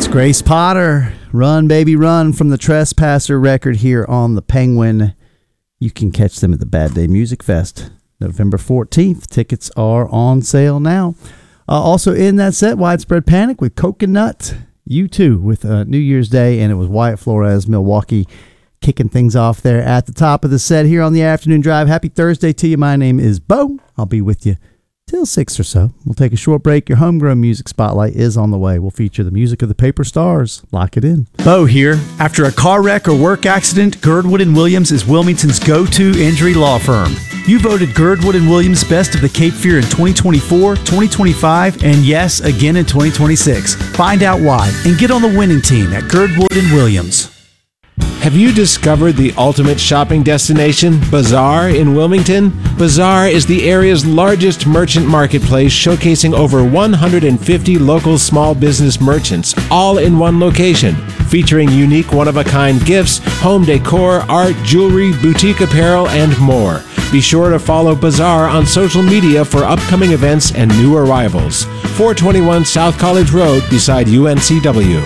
Grace Potter, Run Baby Run from the Trespasser record here on the Penguin. You can catch them at the Bad Day Music Fest, November 14th. Tickets are on sale now. Also in that set, Widespread Panic with Coconut. U2 with New Year's Day, and it was Wyatt Flores, Milwaukee, kicking things off there at the top of the set here on the Afternoon Drive. Happy Thursday to you. My name is Bo. I'll be with you till 6 or so. We'll take a short break. Your homegrown music spotlight is on the way. We'll feature the music of the Paper Stars. Lock it in. Bo here. After a car wreck or work accident, Girdwood & Williams is Wilmington's go-to injury law firm. You voted Girdwood & Williams Best of the Cape Fear in 2024, 2025, and yes, again in 2026. Find out why and get on the winning team at Girdwood & Williams. Have you discovered the ultimate shopping destination, Bazaar in Wilmington? Bazaar is the area's largest merchant marketplace, showcasing over 150 local small business merchants, all in one location, featuring unique one-of-a-kind gifts, home decor, art, jewelry, boutique apparel, and more. Be sure to follow Bazaar on social media for upcoming events and new arrivals. 421 South College Road beside UNCW.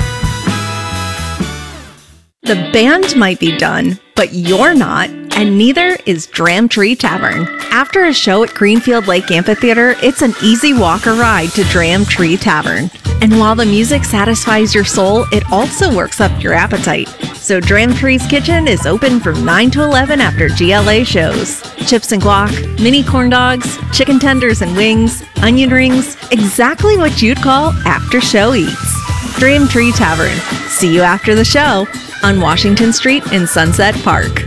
The band might be done, but you're not, and neither is Dram Tree Tavern. After a show at Greenfield Lake Amphitheater, it's an easy walk or ride to Dram Tree Tavern. And while the music satisfies your soul, it also works up your appetite. So Dram Tree's Kitchen is open from 9 to 11 after GLA shows. Chips and guac, mini corn dogs, chicken tenders and wings, onion rings, exactly what you'd call after-show eats. Dram Tree Tavern. See you after the show on Washington Street in Sunset Park.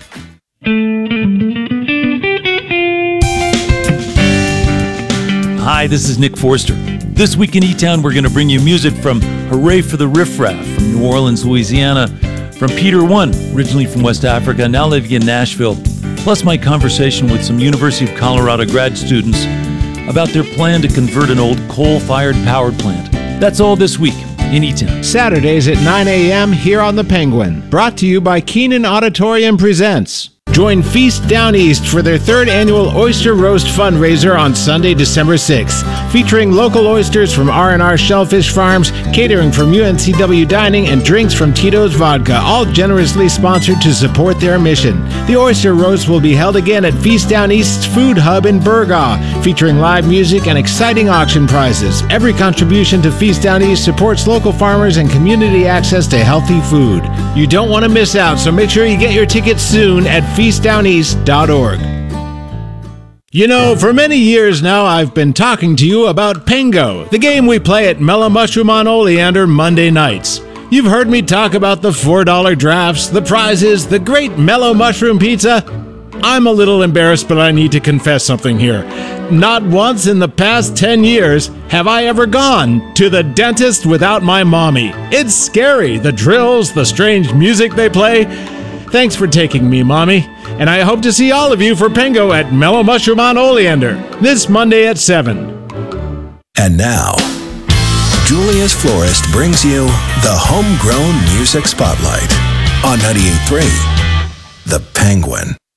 Hi, this is Nick Forster. This week in E-Town, we're going to bring you music from Hooray for the Riff Raff from New Orleans, Louisiana, from Peter One, originally from West Africa, now living in Nashville, plus my conversation with some University of Colorado grad students about their plan to convert an old coal-fired power plant. That's all this week in E-Town. Saturdays at 9 a.m. here on the Penguin. Brought to you by Keenan Auditorium Presents. Join Feast Down East for their third annual Oyster Roast fundraiser on Sunday, December 6th, featuring local oysters from R&R Shellfish Farms, catering from UNCW Dining, and drinks from Tito's Vodka, all generously sponsored to support their mission. The Oyster Roast will be held again at Feast Down East's Food Hub in Burgaw, featuring live music and exciting auction prizes. Every contribution to Feast Down East supports local farmers and community access to healthy food. You don't want to miss out, so make sure you get your tickets soon at feastdowneast.org. You know, for many years now, I've been talking to you about Pengo, the game we play at Mellow Mushroom on Oleander Monday nights. You've heard me talk about the $4 drafts, the prizes, the great Mellow Mushroom pizza. I'm a little embarrassed, but I need to confess something here. Not once in the past 10 years have I ever gone to the dentist without my mommy. It's scary, the drills, the strange music they play. Thanks for taking me, Mommy. And I hope to see all of you for Pengo at Mellow Mushroom on Oleander this Monday at 7. And now, Julius Florist brings you the Homegrown Music Spotlight on 98.3 The Penguin.